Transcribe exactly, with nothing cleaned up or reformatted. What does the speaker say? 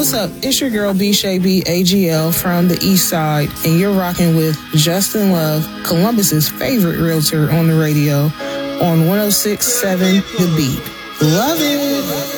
what's up? It's your girl B Shay B A G L from the East Side, and you're rocking with Justin Love, Columbus's favorite realtor on the radio on one oh six point seven The Beat. Love it.